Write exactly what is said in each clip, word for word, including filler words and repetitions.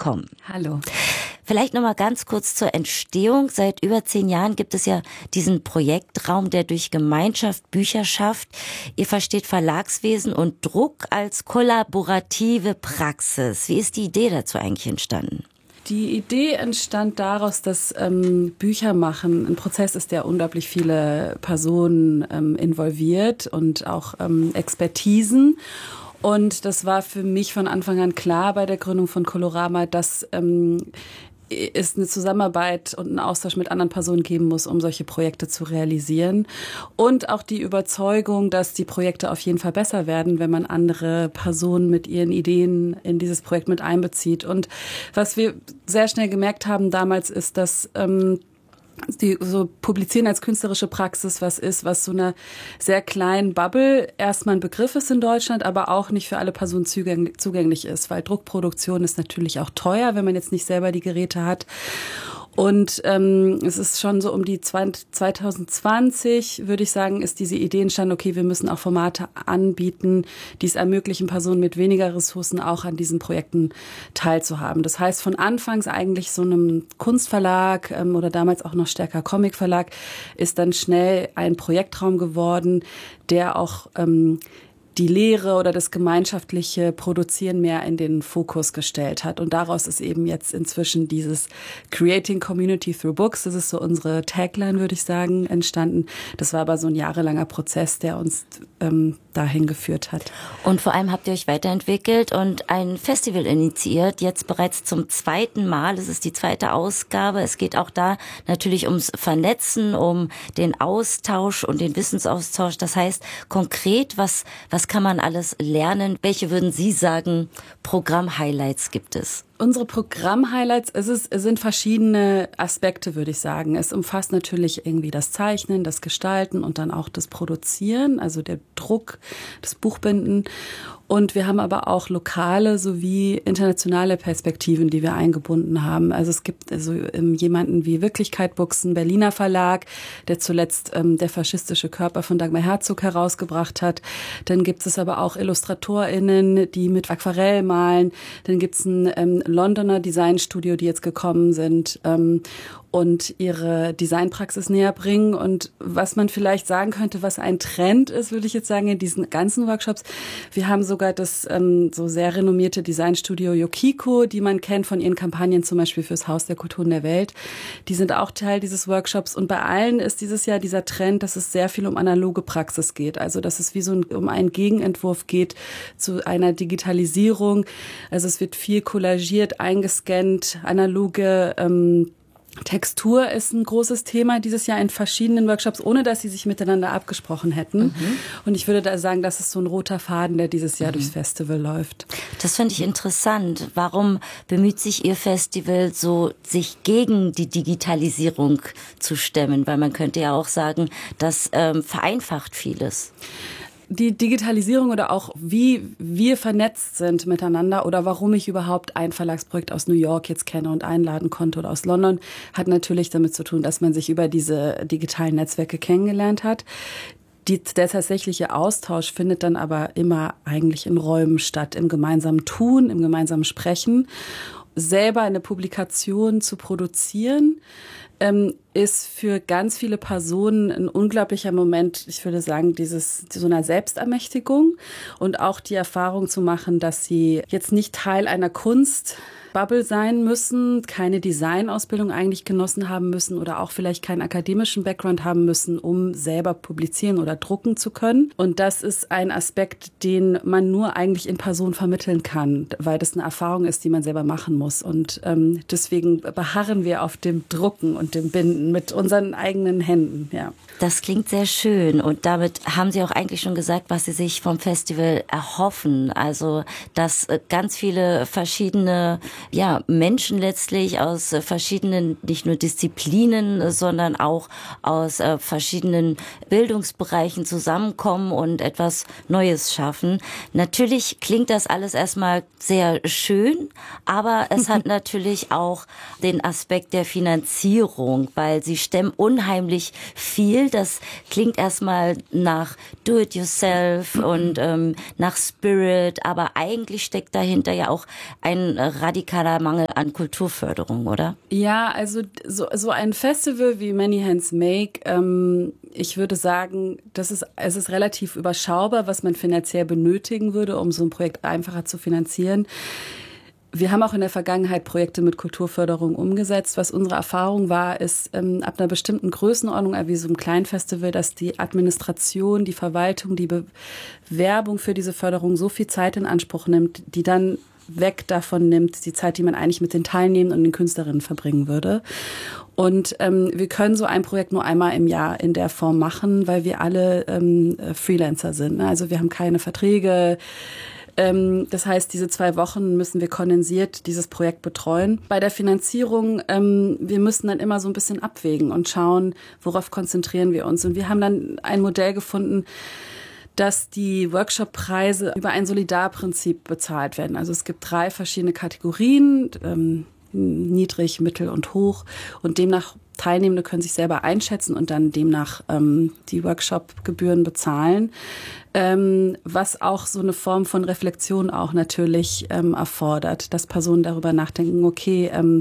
willkommen. Hallo. Vielleicht noch mal ganz kurz zur Entstehung. Seit über zehn Jahren gibt es ja diesen Projektraum, der durch Gemeinschaft Bücher schafft. Ihr versteht Verlagswesen und Druck als kollaborative Praxis. Wie ist die Idee dazu eigentlich entstanden? Die Idee entstand daraus, dass ähm, Bücher machen ein Prozess ist, der unglaublich viele Personen ähm, involviert und auch ähm, Expertisen. Und das war für mich von Anfang an klar bei der Gründung von Colorama, dass ähm, es eine Zusammenarbeit und einen Austausch mit anderen Personen geben muss, um solche Projekte zu realisieren. Und auch die Überzeugung, dass die Projekte auf jeden Fall besser werden, wenn man andere Personen mit ihren Ideen in dieses Projekt mit einbezieht. Und was wir sehr schnell gemerkt haben damals ist, dass ähm, die so publizieren als künstlerische Praxis was ist, was so einer sehr kleinen Bubble erstmal ein Begriff ist in Deutschland, aber auch nicht für alle Personen zugänglich, zugänglich ist, weil Druckproduktion ist natürlich auch teuer, wenn man jetzt nicht selber die Geräte hat. Und ähm, es ist schon so um die zwanzig zwanzig, würde ich sagen, ist diese Idee entstanden, okay, wir müssen auch Formate anbieten, die es ermöglichen, Personen mit weniger Ressourcen auch an diesen Projekten teilzuhaben. Das heißt, von Anfangs eigentlich so einem Kunstverlag ähm, oder damals auch noch stärker Comicverlag ist dann schnell ein Projektraum geworden, der auch ähm, die Lehre oder das gemeinschaftliche Produzieren mehr in den Fokus gestellt hat. Und daraus ist eben jetzt inzwischen dieses Creating Community Through Books, das ist so unsere Tagline, würde ich sagen, entstanden. Das war aber so ein jahrelanger Prozess, der uns ähm, dahin geführt hat. Und vor allem habt ihr euch weiterentwickelt und ein Festival initiiert, jetzt bereits zum zweiten Mal. Es ist die zweite Ausgabe. Es geht auch da natürlich ums Vernetzen, um den Austausch und den Wissensaustausch. Das heißt, konkret, was, was kann man alles lernen? Welche würden Sie sagen, Programm-Highlights gibt es? Unsere Programm-Highlights, es, ist, es sind verschiedene Aspekte, würde ich sagen. Es umfasst natürlich irgendwie das Zeichnen, das Gestalten und dann auch das Produzieren, also der Druck, das Buchbinden. Und wir haben aber auch lokale sowie internationale Perspektiven, die wir eingebunden haben. Also es gibt also ähm, jemanden wie Wirklichkeit Books, ein Berliner Verlag, der zuletzt ähm, Der faschistische Körper von Dagmar Herzog herausgebracht hat. Dann gibt es aber auch IllustratorInnen, die mit Aquarell malen. Dann gibt es ein ähm, Londoner Designstudio, die jetzt gekommen sind ähm, und ihre Designpraxis näher bringen. Und was man vielleicht sagen könnte, was ein Trend ist, würde ich jetzt sagen, in diesen ganzen Workshops. Wir haben sogar das ähm, so sehr renommierte Designstudio Yokiko, die man kennt von ihren Kampagnen, zum Beispiel fürs Haus der Kulturen der Welt. Die sind auch Teil dieses Workshops. Und bei allen ist dieses Jahr dieser Trend, dass es sehr viel um analoge Praxis geht. Also dass es wie so ein, um einen Gegenentwurf geht zu einer Digitalisierung. Also es wird viel kollagiert, eingescannt, analoge ähm, Textur ist ein großes Thema dieses Jahr in verschiedenen Workshops, ohne dass sie sich miteinander abgesprochen hätten. Mhm. Und ich würde da sagen, das ist so ein roter Faden, der dieses Jahr mhm. durchs Festival läuft. Das finde ich interessant. Warum bemüht sich Ihr Festival so, sich gegen die Digitalisierung zu stemmen? Weil man könnte ja auch sagen, das ähm, vereinfacht vieles. Die Digitalisierung oder auch wie wir vernetzt sind miteinander oder warum ich überhaupt ein Verlagsprojekt aus New York jetzt kenne und einladen konnte oder aus London, hat natürlich damit zu tun, dass man sich über diese digitalen Netzwerke kennengelernt hat. Die, der tatsächliche Austausch findet dann aber immer eigentlich in Räumen statt, im gemeinsamen Tun, im gemeinsamen Sprechen. Selber eine Publikation zu produzieren, ähm, ist für ganz viele Personen ein unglaublicher Moment, ich würde sagen, dieses so einer Selbstermächtigung und auch die Erfahrung zu machen, dass sie jetzt nicht Teil einer Kunstbubble sein müssen, keine Designausbildung eigentlich genossen haben müssen oder auch vielleicht keinen akademischen Background haben müssen, um selber publizieren oder drucken zu können. Und das ist ein Aspekt, den man nur eigentlich in Person vermitteln kann, weil das eine Erfahrung ist, die man selber machen muss. Und ähm, deswegen beharren wir auf dem Drucken und dem Binden mit unseren eigenen Händen, ja. Das klingt sehr schön und damit haben Sie auch eigentlich schon gesagt, was Sie sich vom Festival erhoffen. Also, dass ganz viele verschiedene ja, Menschen letztlich aus verschiedenen, nicht nur Disziplinen, sondern auch aus äh, verschiedenen Bildungsbereichen zusammenkommen und etwas Neues schaffen. Natürlich klingt das alles erstmal sehr schön, aber es hat natürlich auch den Aspekt der Finanzierung, weil weil sie stemmen unheimlich viel. Das klingt erstmal nach Do-it-yourself mhm. und ähm, nach Spirit, aber eigentlich steckt dahinter ja auch ein radikaler Mangel an Kulturförderung, oder? Ja, also so, so ein Festival wie Many Hands Make, ähm, ich würde sagen, das ist, es ist relativ überschaubar, was man finanziell benötigen würde, um so ein Projekt einfacher zu finanzieren. Wir haben auch in der Vergangenheit Projekte mit Kulturförderung umgesetzt. Was unsere Erfahrung war, ist ähm, ab einer bestimmten Größenordnung, wie so einem Kleinfestival, dass die Administration, die Verwaltung, die Bewerbung für diese Förderung so viel Zeit in Anspruch nimmt, die dann weg davon nimmt, die Zeit, die man eigentlich mit den Teilnehmenden und den Künstlerinnen verbringen würde. Und ähm, wir können so ein Projekt nur einmal im Jahr in der Form machen, weil wir alle ähm, Freelancer sind. Also wir haben keine Verträge. Ähm, das heißt, diese zwei Wochen müssen wir kondensiert dieses Projekt betreuen. Bei der Finanzierung, ähm, wir müssen dann immer so ein bisschen abwägen und schauen, worauf konzentrieren wir uns. Und wir haben dann ein Modell gefunden, dass die Workshop-Preise über ein Solidarprinzip bezahlt werden. Also es gibt drei verschiedene Kategorien, ähm, niedrig, mittel und hoch. Und demnach Teilnehmende können sich selber einschätzen und dann demnach ähm, die Workshop-Gebühren bezahlen. Ähm, was auch so eine Form von Reflexion auch natürlich ähm, erfordert, dass Personen darüber nachdenken, okay, ähm,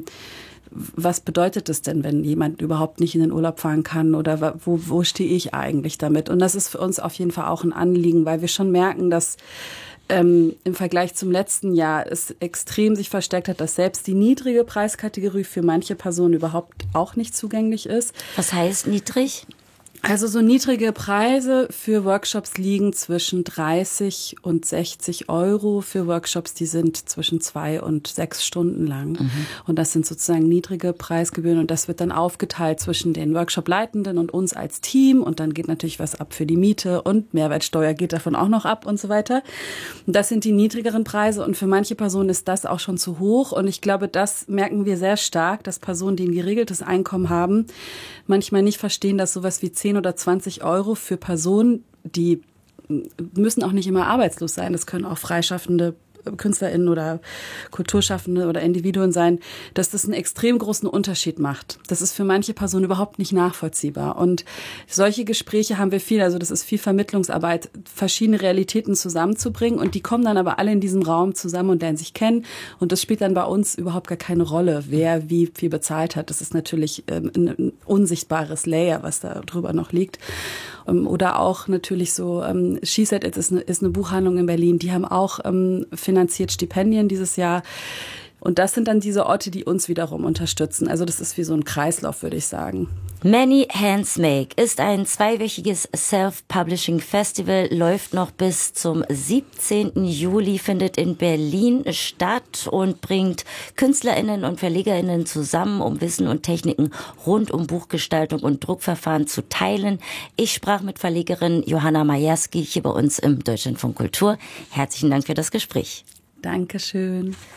was bedeutet es denn, wenn jemand überhaupt nicht in den Urlaub fahren kann oder wo, wo stehe ich eigentlich damit? Und das ist für uns auf jeden Fall auch ein Anliegen, weil wir schon merken, dass ähm, im Vergleich zum letzten Jahr es extrem sich verstärkt hat, dass selbst die niedrige Preiskategorie für manche Personen überhaupt auch nicht zugänglich ist. Was heißt niedrig? Also so niedrige Preise für Workshops liegen zwischen dreißig und sechzig Euro für Workshops, die sind zwischen zwei und sechs Stunden lang. Mhm. Und das sind sozusagen niedrige Preisgebühren und das wird dann aufgeteilt zwischen den Workshop-Leitenden und uns als Team und dann geht natürlich was ab für die Miete und Mehrwertsteuer geht davon auch noch ab und so weiter. Und das sind die niedrigeren Preise und für manche Personen ist das auch schon zu hoch und ich glaube, das merken wir sehr stark, dass Personen, die ein geregeltes Einkommen haben, manchmal nicht verstehen, dass sowas wie zehn oder zwanzig Euro für Personen, die müssen auch nicht immer arbeitslos sein, das können auch freischaffende KünstlerInnen oder Kulturschaffende oder Individuen sein, dass das einen extrem großen Unterschied macht. Das ist für manche Personen überhaupt nicht nachvollziehbar. Und solche Gespräche haben wir viel, also das ist viel Vermittlungsarbeit, verschiedene Realitäten zusammenzubringen und die kommen dann aber alle in diesem Raum zusammen und lernen sich kennen und das spielt dann bei uns überhaupt gar keine Rolle, wer wie viel bezahlt hat. Das ist natürlich ähm, ein unsichtbares Layer, was da drüber noch liegt. Oder auch natürlich so, ähm, SheSaid ist eine, ist eine Buchhandlung in Berlin, die haben auch ähm, finanziert Stipendien dieses Jahr. Und das sind dann diese Orte, die uns wiederum unterstützen. Also das ist wie so ein Kreislauf, würde ich sagen. Many Hands Make ist ein zweiwöchiges Self-Publishing-Festival, läuft noch bis zum siebzehnten Juli, findet in Berlin statt und bringt KünstlerInnen und VerlegerInnen zusammen, um Wissen und Techniken rund um Buchgestaltung und Druckverfahren zu teilen. Ich sprach mit Verlegerin Johanna Majerski hier bei uns im Deutschlandfunk Kultur. Herzlichen Dank für das Gespräch. Dankeschön.